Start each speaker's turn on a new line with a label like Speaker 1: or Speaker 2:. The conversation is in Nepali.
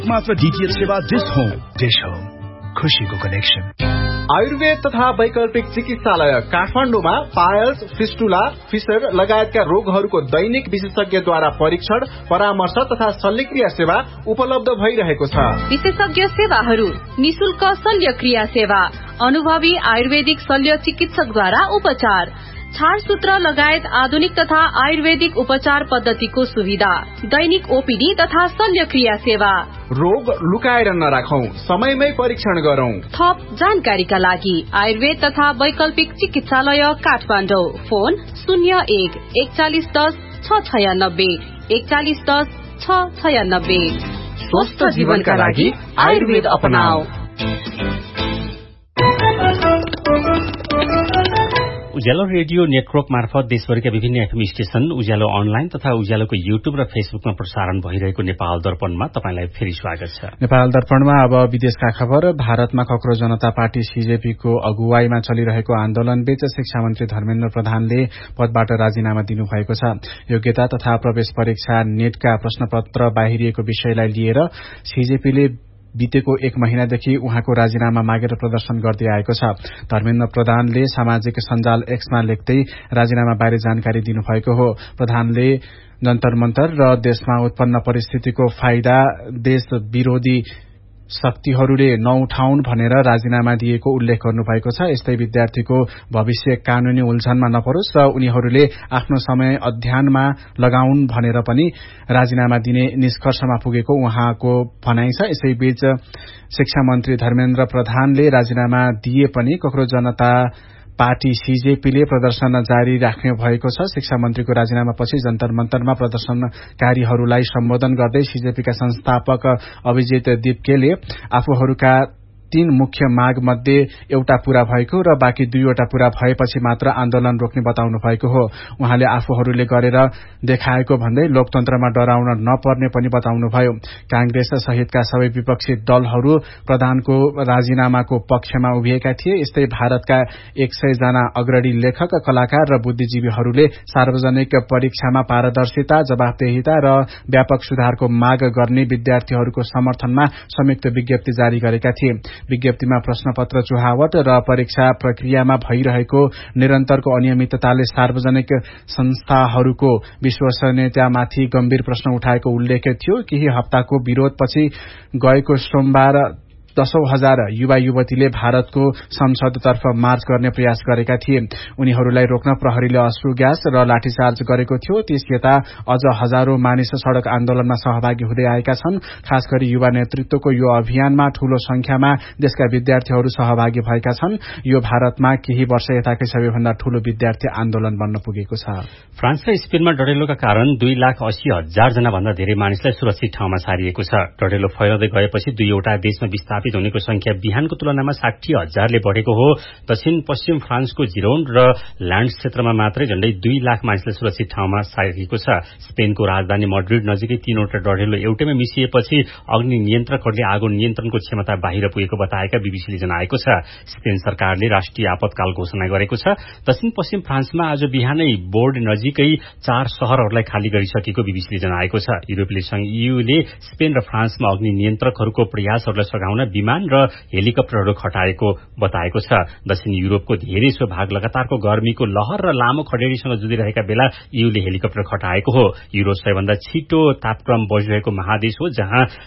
Speaker 1: मात्र डीटीएच सेवा डिश होम खुशीको कनेक्सन।
Speaker 2: आयुर्वेद तथा वैकल्पिक चिकित्सालय काठमाडौँमा पायल्स, फिस्टुला, फिसर लगायतका रोगहरूको दैनिक विशेषज्ञद्वारा परीक्षण, परामर्श तथा शल्यक्रिया सेवा उपलब्ध भइरहेको छ।
Speaker 3: विशेषज्ञ सेवाहरू: निशुल्क शल्यक्रिया सेवा, अनुभवी आयुर्वेदिक शल्य चिकित्सकद्वारा उपचार, छाडसूत्र लगायत आधुनिक तथा आयुर्वेदिक उपचार पद्धतिको सुविधा, दैनिक ओपीडी तथा शल्यक्रिया सेवा।
Speaker 2: रोग लुकाएर नराखौं, समयमै परीक्षण गरौं।
Speaker 3: थप जानकारीका लागि आयुर्वेद तथा वैकल्पिक चिकित्सालय काठमाडौँ, फोन 01 4110 696 4110 696।
Speaker 2: स्वस्थ जीवनका लागि आयुर्वेद अपनाऊ।
Speaker 4: उज्यालो रेडियो नेटवर्क मार्फत देशभरिका विभिन्न एफएम स्टेशन, उज्यालो अनलाइन तथा उज्यालोको युट्युब र फेसबुकमा प्रसारण भइरहेको नेपाल दर्पणमा तपाईलाई फेरि स्वागत छ।
Speaker 5: नेपाल दर्पणमा अब विदेशका खबर। भारतमा कक्रो जनता पार्टी सीजेपीको अगुवाईमा चलिरहेको आन्दोलनबीच शिक्षा मन्त्री धर्मेन्द्र प्रधानले पदबाट राजीनामा दिनुभएको छ। योग्यता तथा प्रवेश परीक्षा नेटका प्रश्नपत्र बाहिरिएको विषयलाई लिएर सीजेपीले बितेको 1 महिनादेखि उहाँको राजीनामा मागेर प्रदर्शन गर्दै आएको छ। धर्मेन्द्र प्रधानले सामाजिक सञ्जाल एक्समा लेख्दै राजीनामा बारे जानकारी दिनुभएको हो। प्रधानले जन्तर मन्तर र देशमा उत्पन्न परिस्थितिको फाइदा देश विरोधी शक्तिहरूले नउठाउन् भनेर राजीनामा दिएको उल्लेख गर्नुभएको छ। यस्तै विद्यार्थीको भविष्य कानूनी उल्झनमा नपरोस् र उनीहरूले आफ्नो समय अध्ययनमा लगाउन् भनेर पनि राजीनामा दिने निष्कर्षमा पुगेको उहाँको भनाइ छ। यसैबीच शिक्षा मन्त्री धर्मेन्द्र प्रधानले राजीनामा दिए पनि कक्रो जनता पार्टी सीजेपीले प्रदर्शन जारी राख्ने भएको छ। शिक्षा मन्त्रीको राजीनामापछि जन्तर मन्तरमा प्रदर्शनकारीहरूलाई सम्बोधन गर्दै सीजेपीका संस्थापक अभिजित दिप्केले आफूहरूका 3 मुख्य माग मध्ये एउटा पूरा भएको र बाँकी 2वटा पूरा भएपछि मात्र आन्दोलन रोक्ने बताउनु भएको हो। उहाँले आफूहरूले गरेर देखाएको भन्दै लोकतन्त्रमा डराउन नपर्ने पनि बताउनुभयो। कांग्रेस सहितका सबै विपक्षी दलहरू प्रधानको राजीनामाको पक्षमा उभिएका थिए। यस्तै भारतका 100 जना अग्रणी लेखक, कलाकार र बुद्धिजीवीहरूले सार्वजनिक परीक्षामा पारदर्शिता, जवाफदेहिता र व्यापक सुधारको माग गर्ने विद्यार्थीहरूको समर्थनमा संयुक्त विज्ञप्ति जारी गरेका थिए। विज्ञप्तिमा प्रश्नपत्र चुहावट र परीक्षा प्रक्रियामा भइरहेको निरन्तरको अनियमितताले सार्वजनिक संस्थाहरूको विश्वसनीयतामाथि गम्भीर प्रश्न उठाएको उल्लेख थियो। केही हप्ताको विरोधपछि गएको सोमबार 10,000 युवा युवतीले भारतको संसदतर्फ मार्च गर्ने प्रयास गरेका थिए। उनीहरूलाई रोक्न प्रहरीले अश्रु ग्यास र लाठीचार्ज गरेको थियो। त्यसयता अझ हजारौं मानिस सड़क आन्दोलनमा सहभागी हुँदै आएका छन्। खास गरी युवा नेतृत्वको यो अभियानमा ठूलो संख्यामा देशका विद्यार्थीहरू सहभागी भएका छन्। यो भारतमा केही वर्ष यताकै सबैभन्दा ठूलो विद्यार्थी आन्दोलन बन्न पुगेको छ।
Speaker 4: फ्रान्स र स्पेनमा डढेलोका कारण 2,80,000 जना भन्दा धेरै मानिसलाई सुरक्षित ठाउँमा सारिएको छ। डढेलो फैलदै गएपछि दुईवटा देशमा विस्थापित हुनेको संख्या बिहानको तुलनामा 60,000ले बढ़ेको हो। दक्षिण पश्चिम फ्रान्सको जिरोन र ल्यान्ड्स क्षेत्रमा मात्रै झण्डै 2 लाख मानिसलाई सुरक्षित ठाउँमा सारिएको छ। स्पेनको राजधानी मड्रिड नजिकै 3वटा डढेलो एउटैमा मिसिएपछि अग्नि नियन्त्रकहरूले आगो नियन्त्रणको क्षमता बाहिर पुगेको बताएका बीबीसीले जनाएको छ। स्पेन सरकारले राष्ट्रिय आपतकाल घोषणा गरेको छ। दक्षिण पश्चिम फ्रान्समा आज बिहानै बोर्ड नजिकै 4 शहरहरूलाई खाली गरिसकेको बीबीसीले जनाएको छ। युरोपेली संघ ईयूले स्पेन र फ्रान्समा अग्नि नियन्त्रकहरूको प्रयासहरूलाई सघाउन विमान र हेलिकप्टरहरू खटाएको बताएको छ। दक्षिण युरोपको धेरै जसो भाग लगातारको गर्मीको लहर र लामो खडेरीसँग जुधिरहेका बेला ईयूले हेलिकप्टर खटाएको हो। युरोप सबैभन्दा छिटो तापक्रम बढिरहेको महादेश हो, जहाँ